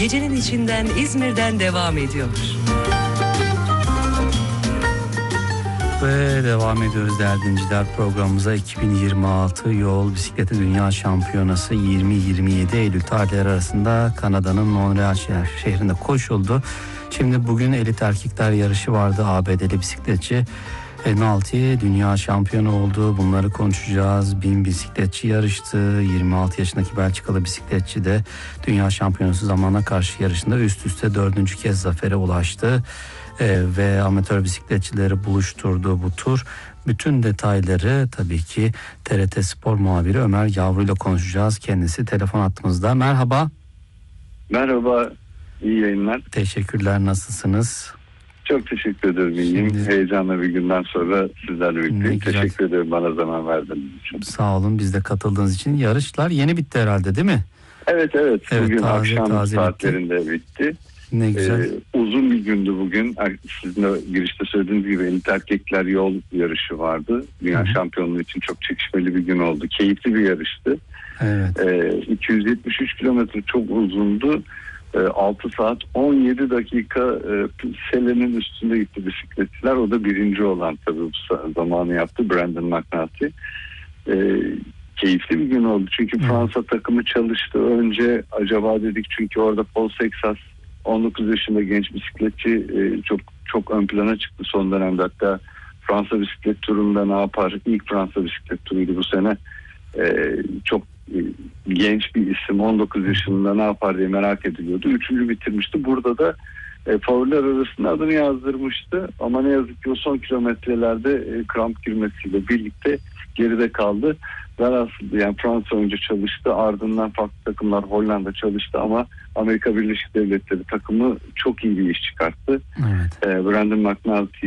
gecenin içinden İzmir'den devam ediyor. Ve devam ediyoruz değerli dinleyiciler, programımıza. 2026 Yol Bisikleti Dünya Şampiyonası 20-27 Eylül tarihleri arasında Kanada'nın Montreal şehrinde koşuldu. Şimdi bugün elit erkekler yarışı vardı. ABD'li bisikletçi Nalty dünya şampiyonu oldu. Bunları konuşacağız. 1000 bisikletçi yarıştı. 26 yaşındaki Belçikalı bisikletçi de dünya şampiyonası zamana karşı yarışında üst üste 4. kez zafere ulaştı. Ve amatör bisikletçileri buluşturdu bu tur. Bütün detayları tabii ki TRT Spor muhabiri Ömer Yavru ile konuşacağız. Kendisi telefon hattımızda. Merhaba. Merhaba, iyi yayınlar. Teşekkürler, nasılsınız? Çok teşekkür ederim, iyiyim. Heyecanlı bir günden sonra sizlerle birlikteyim. Teşekkür ederim bana zaman verdiğiniz için. Sağ olun, biz de katıldığınız için. Yarışlar yeni bitti herhalde, değil mi? Evet, bugün akşam saatlerinde bitti. Ne güzel. Uzun bir gündü bugün. Sizin de girişte söylediğiniz gibi elit erkekler yol yarışı vardı. Dünya şampiyonluğu için çok çekişmeli bir gün oldu. Keyifli bir yarıştı. Evet. 273 kilometre çok uzundu. 6 saat 17 dakika selenin üstünde gitti bisikletçiler. O da birinci olan tabii bu zamanı yaptı, Brandon McNulty. Keyifli bir gün oldu. Çünkü Fransa takımı çalıştı. Önce acaba dedik, çünkü orada Paul Sexas 19 yaşında genç bisikletçi çok ön plana çıktı son dönemde. Hatta Fransa bisiklet turunda ne yapar? İlk Fransa bisiklet turuydu bu sene. Çok genç bir isim, 19 yaşında ne yapar diye merak ediliyordu. 3. bitirmişti. Burada da favoriler arasında adını yazdırmıştı. Ama ne yazık ki o son kilometrelerde kramp girmesiyle birlikte geride kaldı. Velhasıl yani Fransa önce çalıştı, ardından farklı takımlar, Hollanda çalıştı ama Amerika Birleşik Devletleri takımı çok iyi bir iş çıkarttı. Evet. Brandon McNulty